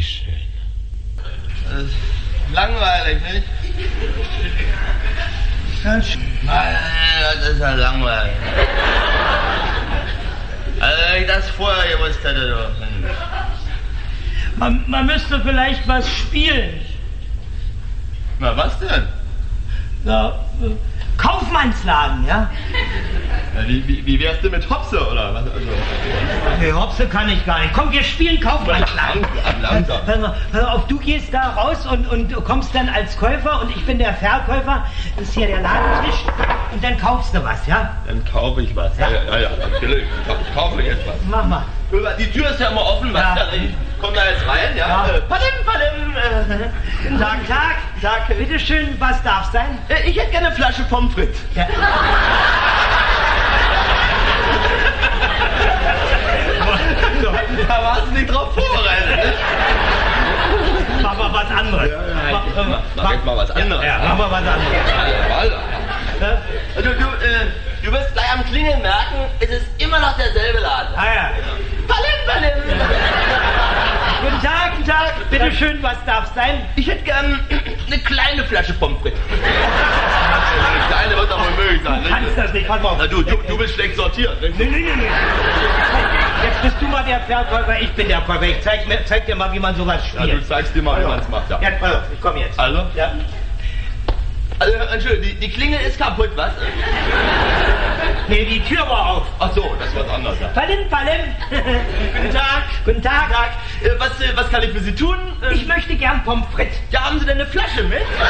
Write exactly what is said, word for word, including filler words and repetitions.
Bitteschön. Das ist langweilig, nicht? Ganz schön. Nein, das ist ja langweilig. Also wenn ich das vorher gewusst hätte, doch. Man, man müsste vielleicht was spielen. Na, was denn? Ja, äh, Kaufmannsladen, ja? Ja, wie, wie, wie wär's denn mit Hopse, oder was? Also, Nee, Hopse kann ich gar nicht. Komm, wir spielen Kaufmannsladen. Langsam, langsam. Hör mal, hör mal auf, du gehst da raus und, und kommst dann als Käufer und ich bin der Verkäufer. Das ist hier der Ladentisch und dann kaufst du was, ja? Dann kaufe ich was. Ja, ja, ja, ja natürlich. Ich kaufe jetzt was. Mach mal. Die Tür ist ja immer offen, was Ja. da? Ich komm da jetzt rein, ja? Ja. Äh, Palim, palim. Äh, Guten Tag, Tag. Tag. Bitteschön, was darf sein? äh, ich hätte gerne eine Flasche Pommes frites. Ja. Da warst du nicht drauf vorbereitet, ne? Mach mal was anderes. Ja, ja. Mach, mach, Mach jetzt mal was anderes. Ja, mach mal was anderes. Alter, Alter. Ja? Du, du, äh, du wirst gleich am Klingeln merken, es ist immer noch derselbe Laden. Ah ja. Palim, palim. Guten Tag, guten Tag. Bitteschön, was darf sein? Ich hätte gern eine kleine Flasche Pommes frites. Eine kleine wird aber möglich sein. Du kannst das nicht. Pass mal auf. Na, du, du, du bist schlecht sortiert. Nee, nee, nee, nee. Jetzt bist du mal der Verkäufer, ich bin der Käufer. Ich zeig, mir, zeig dir mal, wie man sowas Ja, du spielt. zeigst dir mal, wie man es macht. Ja. Ja, pass auf, ich komm jetzt. Also? Ja. Also, Entschuldigung, die, die Klingel ist kaputt, was? Nee, die Tür war auf. Ach so, das ist was anderes. Ja. Palim, palim. Guten Tag. Guten Tag. Tag. Äh, was, äh, was kann ich für Sie tun? Äh, Ich möchte gern Pommes frites. ja, haben Sie denn eine Flasche mit?